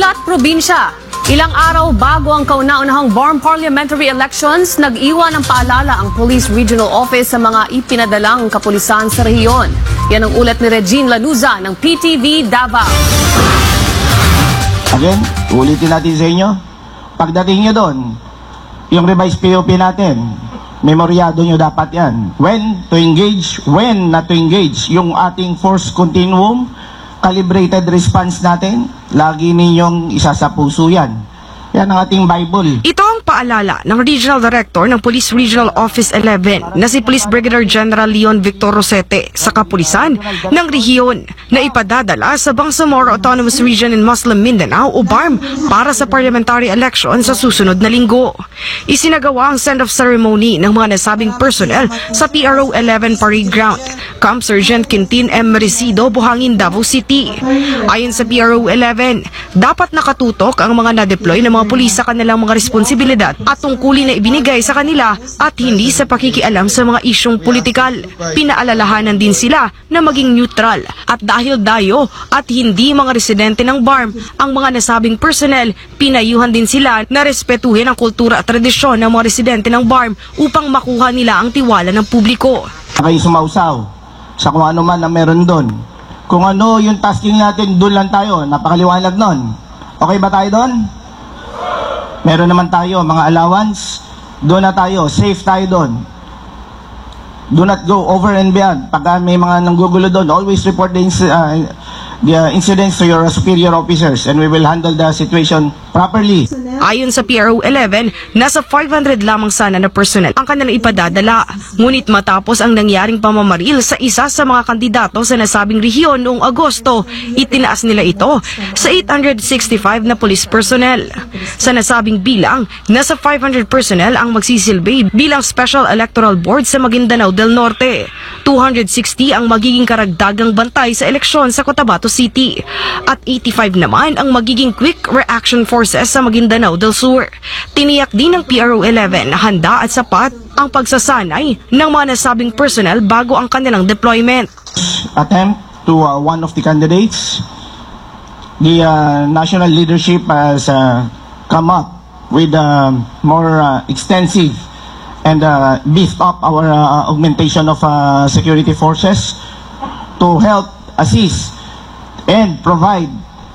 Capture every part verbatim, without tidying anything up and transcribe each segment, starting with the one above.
Bula't Probinsya. Ilang araw bago ang kauna-unahang B A R M parliamentary elections, nag-iwan ng paalala ang Police Regional Office sa mga ipinadalang kapulisan sa rehiyon. Yan ang ulat ni Regine Lanuza ng P T V Davao. Again, ulitin natin sa inyo. Pagdating nyo doon, yung revised P O P natin, memoryado nyo dapat yan. When to engage, when not to engage. Yung ating force continuum, calibrated response natin, lagi ninyong isa sa puso yan. Yan ang ating Bible. Ito ang paalala ng Regional Director ng Police Regional Office eleven na si Police Brigadier General Leon Victor Rosete sa kapulisan ng rehiyon na ipadadala sa Bangsamoro Autonomous Region in Muslim Mindanao o B A R M para sa parliamentary election sa susunod na linggo. Isinagawa ang send-off ceremony ng mga nasabing personnel sa P R O eleven Parade Ground, Camp Sergeant Quintin M. Merecido, Buhangin, Davao City. Ayon sa P R O eleven, dapat nakatutok ang mga na-deploy na mga pulis sa kanilang mga responsibilidad at tungkulin na ibinigay sa kanila at hindi sa pakikialam sa mga isyong politikal. Pinaalalahanan din sila na maging neutral at dahil dayo at hindi mga residente ng B A R M ang mga nasabing personnel, pinayuhan din sila na respetuhin ang kultura at tradisyon ng mga residente ng B A R M upang makuha nila ang tiwala ng publiko. Kayo sumausaw sa kung ano man na meron doon. Kung ano yung tasking natin, doon lang tayo. Napakaliwanag nun. Okay ba tayo doon? Meron naman tayo mga allowance, doon na tayo, safe tayo doon. Do not go over and beyond. Pag may mga nanggugulo doon, always report the, uh, the uh, incidents to your superior officers and we will handle the situation properly. Ayon sa P R O eleven, nasa five hundred lamang sana na personnel ang kanilang ipadadala. Ngunit matapos ang nangyaring pamamaril sa isa sa mga kandidato sa nasabing rehiyon noong Agosto, itinaas nila ito sa eight hundred sixty-five na police personnel. Sa nasabing bilang, nasa five hundred personnel ang magsisilbi bilang Special Electoral Board sa Maguindanao del Norte. two hundred sixty ang magiging karagdagang bantay sa eleksyon sa Cotabato City. At eighty-five naman ang magiging Quick Reaction Forces sa Maguindanao del Sur. Tiniyak din ng P R O eleven na handa at sapat ang pagsasanay ng mga nasabing personnel bago ang kanilang deployment. Attempt to uh, one of the candidates, the uh, national leadership has uh, come up with uh, more uh, extensive and uh, beefed up our uh, augmentation of uh, security forces to help assist and provide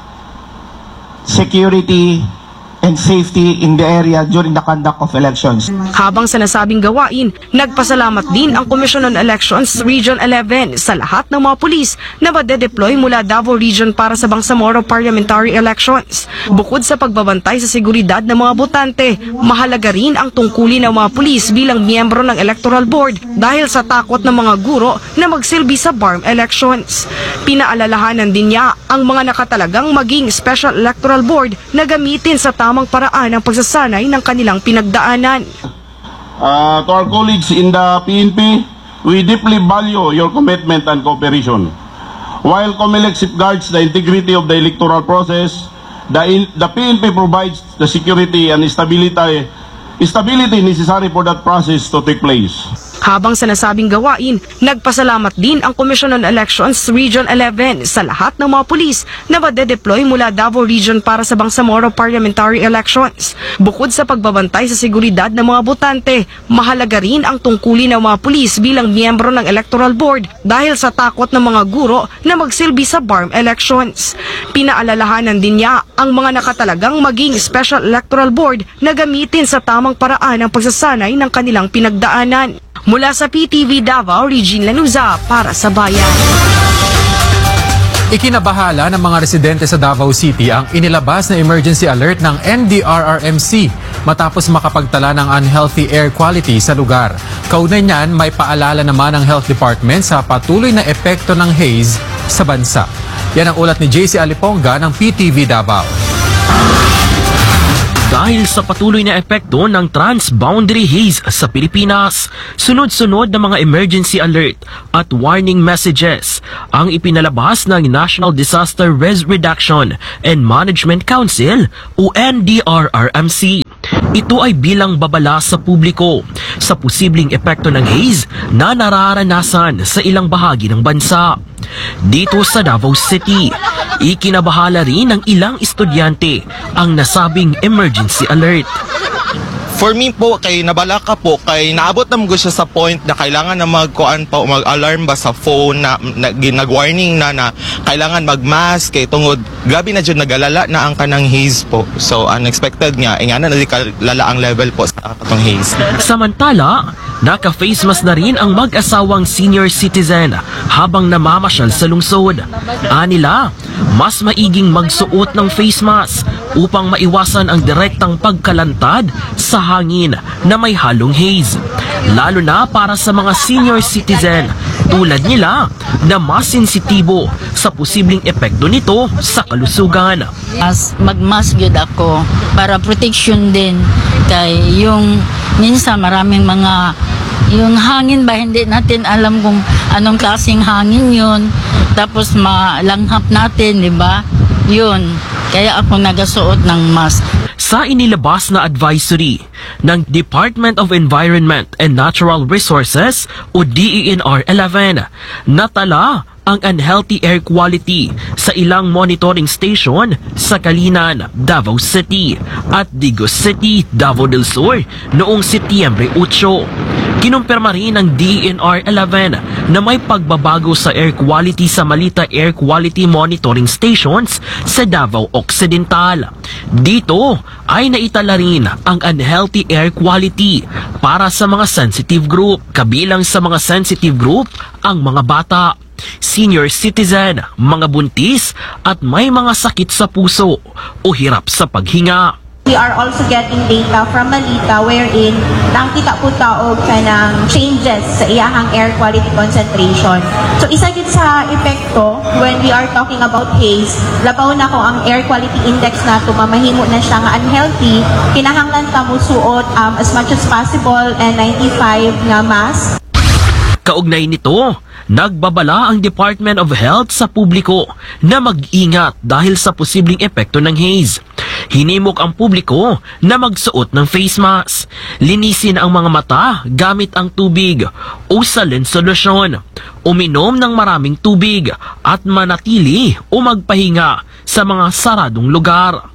security and safety in the area during the conduct of elections. Habang sa nasabing gawain, nagpasalamat din ang Commission on Elections Region eleven sa lahat ng mga pulis na madedeploy mula Davao Region para sa Bangsamoro parliamentary elections. Bukod sa pagbabantay sa seguridad ng mga botante, mahalaga rin ang tungkulin ng mga pulis bilang miyembro ng Electoral Board dahil sa takot ng mga guro na magsilbi sa B A R M elections. Pinaalalahanan din niya ang mga nakatalagang maging Special Electoral Board na gamitin sa tamang paraan ang pagsasanay ng kanilang pinagdaanan. Uh, to our colleagues in the P N P, we deeply value your commitment and cooperation. While COMELEC safeguards the integrity of the electoral process, the, in, the P N P provides the security and stability, stability necessary for that process to take place. Habang sa nasabing gawain, nagpasalamat din ang Commission on Elections Region eleven sa lahat ng mga pulis na madedeploy mula Davao Region para sa Bangsamoro parliamentary elections. Bukod sa pagbabantay sa seguridad ng mga botante, mahalaga rin ang tungkulin ng mga pulis bilang miyembro ng Electoral Board dahil sa takot ng mga guro na magsilbi sa B A R M elections. Pinaalalahanan din niya ang mga nakatalagang maging Special Electoral Board na gamitin sa tamang paraan ang pagsasanay ng kanilang pinagdaanan. Mula sa P T V Davao, Regine Lanuza para sa Bayan. Ikinabahala ng mga residente sa Davao City ang inilabas na emergency alert ng N D R R M C matapos makapagtala ng unhealthy air quality sa lugar. Kaugnay niyan, may paalala naman ang Health Department sa patuloy na epekto ng haze sa bansa. Yan ang ulat ni J C Aliponga ng P T V Davao. Dahil sa patuloy na epekto ng transboundary haze sa Pilipinas, sunod-sunod na mga emergency alert at warning messages ang ipinalabas ng National Disaster Risk Reduction and Management Council o N D R R M C. Ito ay bilang babala sa publiko sa posibleng epekto ng haze na nararanasan sa ilang bahagi ng bansa. Dito sa Davao City, ikinabahala rin ng ilang estudyante ang nasabing emergency alert. For me po, kay nabala ka po, kay naabot naman ko siya sa point na kailangan na magkuan pa o mag-alarm ba sa phone na, na nag-warning na na kailangan mag-mask kay tungod gabi na dyan nagalala na ang kanang haze po. So unexpected nga, eh nga na nalikalala ang level po sa katong haze. Samantala, naka-face mask na rin ang mag-asawang senior citizen habang namamasyal sa lungsod. Anila, mas maiging magsuot ng face mask upang maiwasan ang direktang pagkalantad sa hangin na may halong haze. Lalo na para sa mga senior citizen tulad nila na mas sensitibo sa posibleng epekto nito sa kalusugan. As magmask yun ako para protection din kay yung minsan maraming mga yung hangin ba hindi natin alam kung anong klaseng hangin yun tapos malanghap natin, di ba? Yun, kaya ako nagasuot ng mask. Sa inilabas na advisory ng Department of Environment and Natural Resources o D E N R eleven, natala ang unhealthy air quality sa ilang monitoring station sa Kalinan, Davao City at Digos City, Davao del Sur noong Setyembre eight. Kinumpirma rin ng D E N R eleven na may pagbabago sa air quality sa Malita Air Quality Monitoring Stations sa Davao Occidental. Dito ay naitala rin ang unhealthy air quality para sa mga sensitive group. Kabilang sa mga sensitive group ang mga bata, senior citizen, mga buntis at may mga sakit sa puso o hirap sa paghinga. We are also getting data from Malita wherein nakita po taog ka ng changes sa iyahang air quality concentration. So isa yun sa epekto when we are talking about haze, labaw na ko ang air quality index na to mamahimo na siya nga unhealthy, kinahanglan ta mo suot um, as much as possible N ninety-five nga mask. Kaugnay nito, nagbabala ang Department of Health sa publiko na mag-ingat dahil sa posibleng epekto ng haze. Hinimok ang publiko na magsuot ng face mask, linisin ang mga mata gamit ang tubig o salin solusyon, uminom ng maraming tubig at manatili o magpahinga sa mga saradong lugar.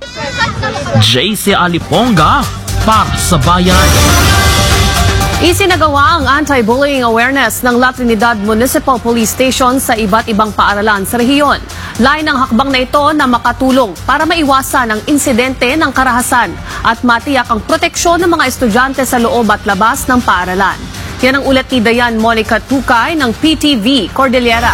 J C Aliponga para sa Bayan. Isinagawa ang anti-bullying awareness ng La Trinidad Municipal Police Station sa iba't ibang paaralan sa rehiyon. Lain ang hakbang na ito na makatulong para maiwasan ang insidente ng karahasan at matiyak ang proteksyon ng mga estudyante sa loob at labas ng paaralan. Yan ang ulat ni Dayan Monica Tukay ng P T V Cordillera.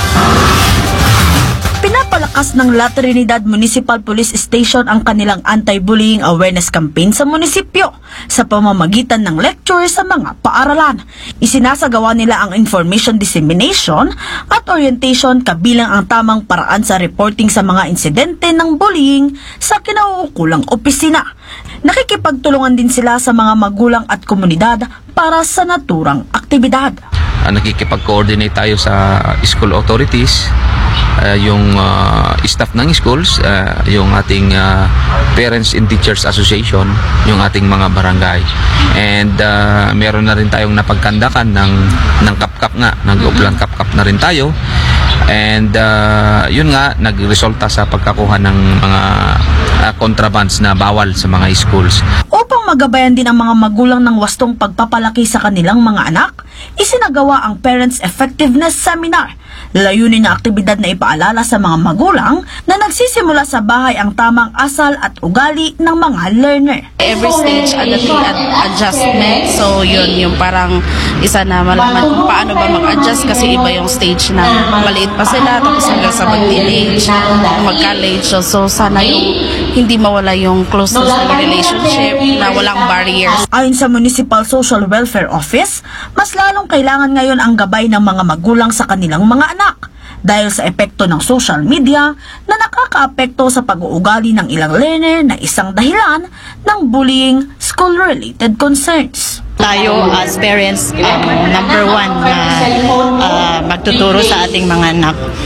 Pinapalakas ng La Trinidad Municipal Police Station ang kanilang anti-bullying awareness campaign sa munisipyo sa pamamagitan ng lecture sa mga paaralan. Isinasagawa nila ang information dissemination at orientation kabilang ang tamang paraan sa reporting sa mga insidente ng bullying sa kinauukulang opisina. Nakikipagtulungan din sila sa mga magulang at komunidad para sa naturang aktibidad. Uh, nakikipag-coordinate tayo sa school authorities, uh, yung uh, staff ng schools, uh, yung ating uh, Parents and Teachers Association, yung ating mga barangay. And uh, meron na rin tayong napagkandakan ng, ng kapkap nga, nag-uplan kapkap na rin tayo. And uh, yun nga, nagresulta sa pagkakuha ng mga uh, contrabands na bawal sa mga schools. Upang magabayan din ang mga magulang ng wastong pagpapalaki sa kanilang mga anak, isinagawa ang Parents Effectiveness Seminar. Layunin na aktibidad na ipaalala sa mga magulang na nagsisimula sa bahay ang tamang asal at ugali ng mga learner. Every stage ano at adjustment. So yun yung parang isa na malaman kung paano ba mag-adjust kasi iba yung stage na maliit pa sila tapos hanggang sa mag-teenage, mag-college. So, so sana yung hindi mawala yung closeness ng relationship na walang barriers. Ayon sa Municipal Social Welfare Office, mas lalong kailangan ngayon ang gabay ng mga magulang sa kanilang mga anak dahil sa epekto ng social media na nakakaapekto sa pag-uugali ng ilang learner na isang dahilan ng bullying school-related concerns. Tayo as parents, um, number one na uh, magtuturo sa ating mga anak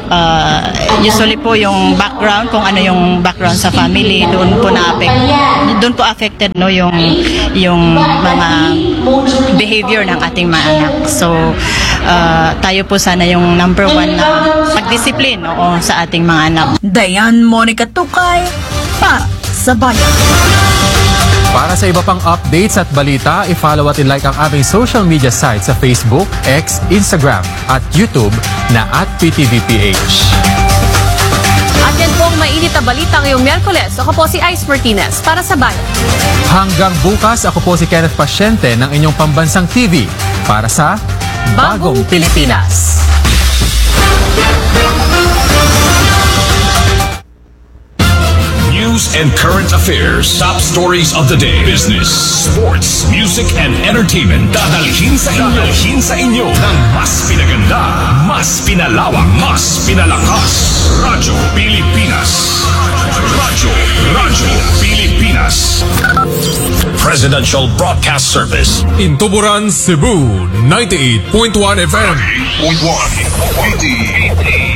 uh, usually po yung background, kung ano yung background sa family, doon po na affect, doon po affected no yung yung mga behavior ng ating mga anak. So uh, tayo po sana yung number one na pagdisiplin oo, sa ating mga anak. Dayan Monica Tukay para sa bayan. Para sa iba pang updates at balita, i-follow at i-like ang aming social media sites sa Facebook, X, Instagram at YouTube na at P T V P H. At yan po ang mainit na balita ngayong Miyerkules. Ako po si Ice Martinez para sa bayan. Hanggang bukas, ako po si Kenneth Pasyente ng inyong pambansang T V para sa Bagong Pilipinas. News and current affairs, top stories of the day, business, sports, music, and entertainment. Dadalhin sa inyo, dadalhin sa inyo ng mas pinaganda, mas pinalawak, mas pinalakas. Radyo Pilipinas. Radyo, Radyo Pilipinas. Presidential Broadcast Service. In Tuburan, Cebu, ninety-eight point one F M. ninety-eight point one.